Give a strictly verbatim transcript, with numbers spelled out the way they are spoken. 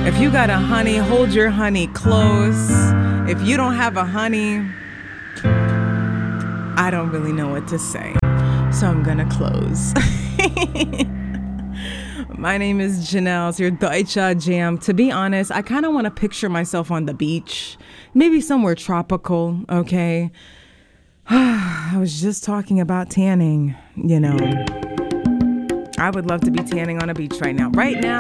If you got a honey, hold your honey close. If you don't have a honey, I don't really know what to say. So I'm gonna close. My name is Janelle. It's your Deutsche Jam. To be honest, I kind of want to picture myself on the beach, maybe somewhere tropical, okay? I was just talking about tanning, you know. I would love to be tanning on a beach right now. Right now,